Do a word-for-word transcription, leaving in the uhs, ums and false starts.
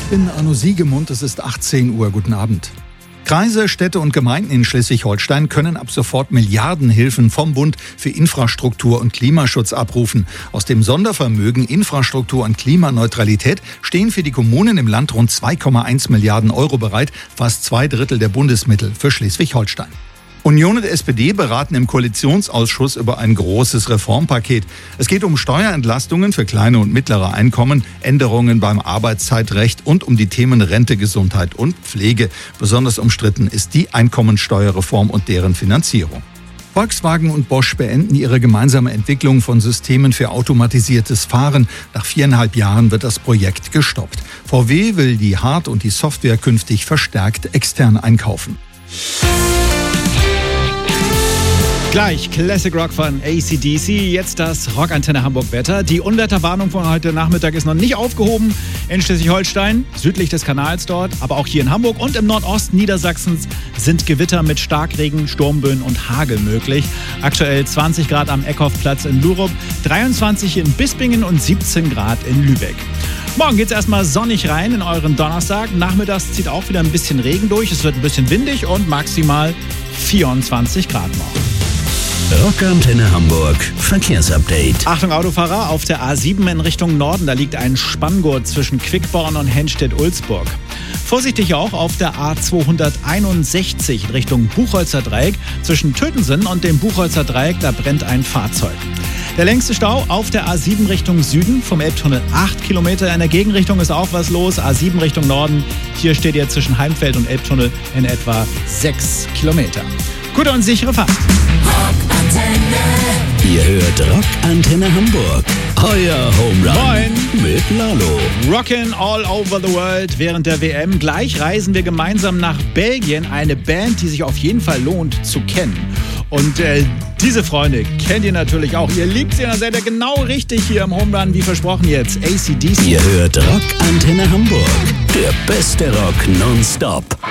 bin Arno Siegemund, es ist achtzehn Uhr. Guten Abend. Kreise, Städte und Gemeinden in Schleswig-Holstein können ab sofort Milliardenhilfen vom Bund für Infrastruktur und Klimaschutz abrufen. Aus dem Sondervermögen Infrastruktur und Klimaneutralität stehen für die Kommunen im Land rund zwei Komma eins Milliarden Euro bereit, fast zwei Drittel der Bundesmittel für Schleswig-Holstein. Union und S P D beraten im Koalitionsausschuss über ein großes Reformpaket. Es geht um Steuerentlastungen für kleine und mittlere Einkommen, Änderungen beim Arbeitszeitrecht und um die Themen Rente, Gesundheit und Pflege. Besonders umstritten ist die Einkommensteuerreform und deren Finanzierung. Volkswagen und Bosch beenden ihre gemeinsame Entwicklung von Systemen für automatisiertes Fahren. Nach viereinhalb Jahren wird das Projekt gestoppt. V W will die Hard- und die Software künftig verstärkt extern einkaufen. Gleich Classic Rock von A C D C, jetzt das Rockantenne Hamburg-Wetter. Die Unwetterwarnung von heute Nachmittag ist noch nicht aufgehoben in Schleswig-Holstein, südlich des Kanals dort, aber auch hier in Hamburg und im Nordosten Niedersachsens sind Gewitter mit Starkregen, Sturmböen und Hagel möglich. Aktuell zwanzig Grad am Eckhoffplatz in Lurup, dreiundzwanzig in Bispingen und siebzehn Grad in Lübeck. Morgen geht's erstmal sonnig rein in euren Donnerstag. Nachmittags zieht auch wieder ein bisschen Regen durch, es wird ein bisschen windig und maximal vierundzwanzig Grad morgen. Rockantenne Hamburg Verkehrsupdate. Achtung Autofahrer, auf der A sieben in Richtung Norden, da liegt ein Spanngurt zwischen Quickborn und Henstedt-Ulzburg. Vorsichtig auch auf der A zweihunderteinundsechzig in Richtung Buchholzer Dreieck. Zwischen Tötensen und dem Buchholzer Dreieck, da brennt ein Fahrzeug. Der längste Stau auf der A sieben Richtung Süden vom Elbtunnel acht Kilometer. In der Gegenrichtung ist auch was los. A sieben Richtung Norden, hier steht ihr zwischen Heimfeld und Elbtunnel in etwa sechs Kilometer. Gute und sichere Fahrt. Ihr hört Rockantenne Hamburg. Euer Home Run Moin. mit Lalo. Rockin' all over the world während der W M. Gleich reisen wir gemeinsam nach Belgien. Eine Band, die sich auf jeden Fall lohnt zu kennen. Und äh, diese Freunde kennt ihr natürlich auch. Ihr liebt sie, dann seid ihr genau richtig hier im Home Run, wie versprochen jetzt. A C D C. Ihr hört Rockantenne Hamburg. Der beste Rock nonstop.